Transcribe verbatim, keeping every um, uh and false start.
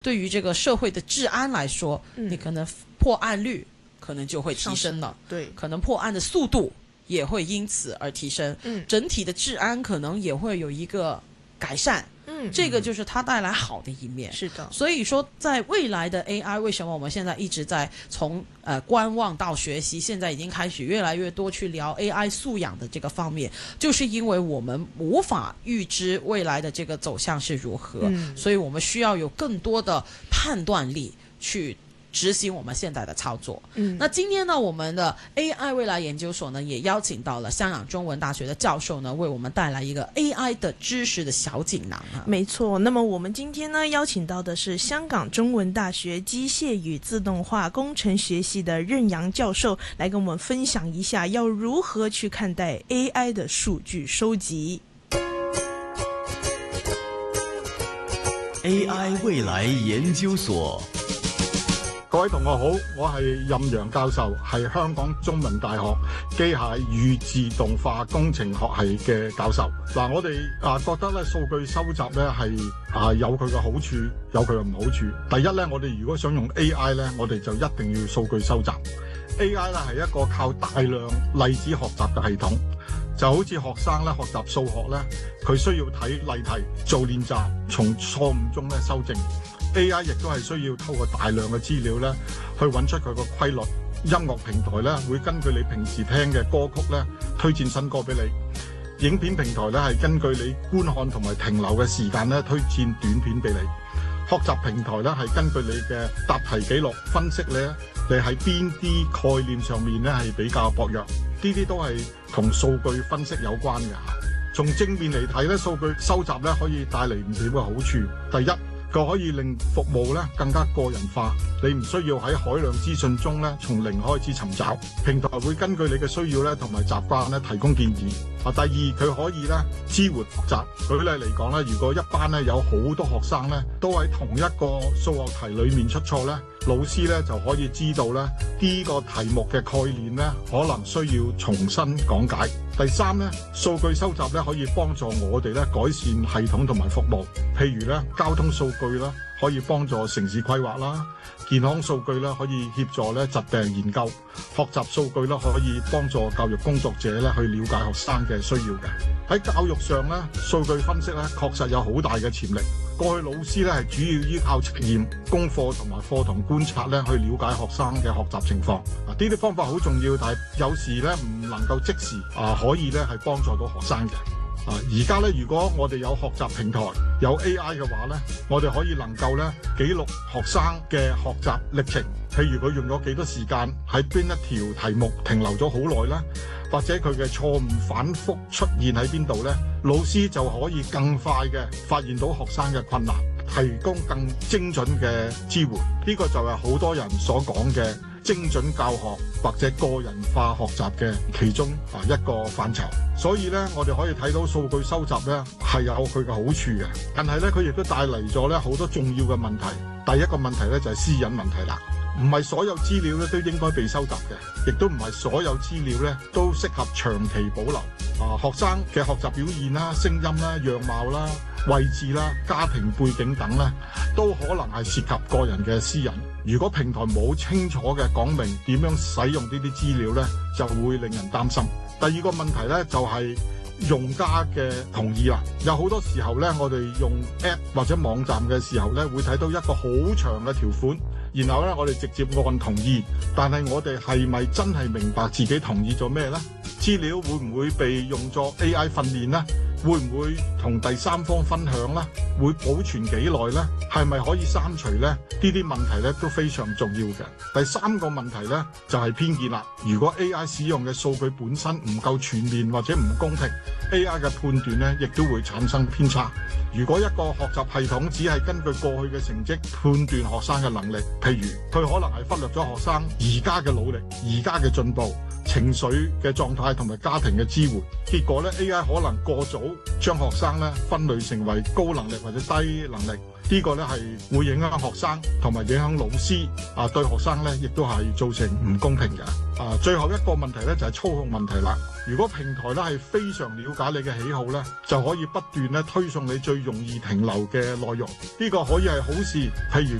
对于这个社会的治安来说，嗯、你可能破案率可能就会提升了， 对， 可能破案的速度也会因此而提升，嗯，整体的治安可能也会有一个改善。嗯，这个就是它带来好的一面。 是的， 所以说在未来的 A I， 为什么我们现在一直在从呃观望到学习，现在已经开始越来越多去聊 A I 素养的这个方面，就是因为我们无法预知未来的这个走向是如何，嗯、所以我们需要有更多的判断力去执行我们现在的操作。嗯，那今天呢，我们的 A I 未来研究所呢，也邀请到了香港中文大学的教授呢，为我们带来一个 A I 的知识的小锦囊啊。 没错，那么我们今天呢，邀请到的是香港中文大学机械与自动化工程学系的任阳教授，来跟我们分享一下要如何去看待 A I 的数据收集。 A I 未來研究所， 各位同學好，我係任陽教授，係香港中文大學機械與自動化工程學系嘅教授。嗱，我哋啊覺得咧數據收集咧係啊有佢嘅好處，有佢嘅唔好處。第一咧，我哋如果想用 A I 咧，我哋就一定要數據收集。A I 咧係一個靠大量例子學習嘅系統。就好似學生咧學習數學咧，佢需要睇例題做練習，從錯誤中咧修正。A I 亦都係需要透過大量嘅資料咧，去揾出佢個規律。音樂平台咧會根據你平時聽嘅歌曲咧推薦新歌俾你，影片平台咧係根據你觀看同埋停留嘅時間咧推薦短片俾你。學習平台咧係根據你嘅答題記錄分析咧，你喺邊啲概念上面咧係比較薄弱。呢啲都係同數據分析有關嘅。從正面嚟睇咧，數據收集咧可以帶嚟唔少嘅好處。第一，佢可以令服務咧更加個人化，你唔需要喺海量資訊中咧從零開始尋找，平台會根據你嘅需要咧同埋習慣咧提供建議。啊，第二，佢可以咧支援學習。舉例嚟講咧，如果一班咧有好多學生咧都喺同一個數學題裡面出錯咧，老師咧就可以知道咧呢個題目嘅概念咧可能需要重新講解。第三咧，數據收集咧可以幫助我哋咧改善系統同埋服務，譬如咧交通數據啦，可以幫助城市規劃啦；健康數據咧可以協助咧疾病研究；學習數據咧可以幫助教育工作者咧去了解學生嘅需要嘅。喺教育上咧，數據分析咧確實有好大嘅潛力。過去老師咧係主要依靠測驗、功課同埋課堂觀察咧去了解學生嘅學習情況。啊，呢啲方法好重要，但係有時咧唔能夠即時啊可以咧係幫助到學生嘅。啊，而家咧如果我哋有學習平台，有 A I 嘅話咧，我哋可以能夠咧記錄學生嘅學習歷程，譬如佢用咗幾多時間喺邊一條題目停留咗好耐啦，或者佢嘅錯誤反覆出現喺邊度咧，老師就可以更快嘅發現到學生嘅困難，提供更精準嘅支援。呢個就係好多人所講嘅精準教學或者個人化學習嘅其中啊一個範疇。所以咧，我哋可以睇到數據收集咧係有佢嘅好處嘅，但係咧佢亦都帶嚟咗咧好多重要嘅問題。第一個問題咧就係私隱問題啦。唔係所有資料咧都應該被收集嘅，亦都唔係所有資料咧都適合長期保留。啊，學生嘅學習表現啦、聲音啦、樣貌啦、位置啦、家庭背景等咧，都可能係涉及個人嘅私隱。如果平台冇清楚嘅講明點樣使用呢啲資料咧，就會令人擔心。第二個問題咧就係用家嘅同意啦。有好多時候咧，我哋用 App 或者網站嘅時候咧，會睇到一個好長嘅條款。然後咧，我哋直接按同意，但係我哋係咪真係明白自己同意咗咩呢？資料會唔會被用作 A I 訓練呢？會唔會同第三方分享呢？會保存幾耐呢？係咪可以刪除呢？呢啲問題咧都非常重要嘅。第三個問題咧就係偏見啦。如果 A I 使用嘅數據本身唔夠全面或者唔公平， A I 嘅判斷咧亦都會產生偏差。如果一個學習系統只係根據過去嘅成績判斷學生嘅能力，譬如佢可能係忽略咗學生而家嘅努力、而家嘅進步、情緒嘅狀態同埋家庭嘅支援，結果咧 A I 可能過早將學生咧分類成為高能力或者低能力， 呢個咧係會影響學生同埋影響老師啊，對學生咧亦都係造成唔公平嘅。啊，最後一個問題咧就係操控問題啦。如果平台咧係非常了解你嘅喜好咧，就可以不斷咧推送你最容易停留嘅內容。呢個可以係好事，譬如